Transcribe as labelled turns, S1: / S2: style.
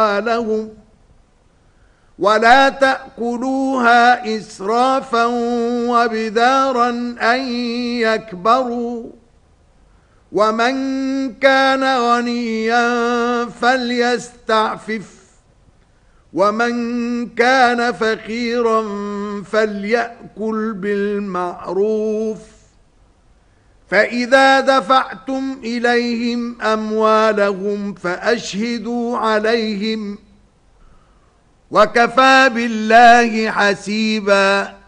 S1: لهم ولا تأكلوها إسرافا وبدارا أن يكبروا ومن كان غنيا فليستعفف ومن كان فقيرا فليأكل بالمعروف فإذا دفعتم إليهم أموالهم فأشهدوا عليهم وكفى بالله حسيبا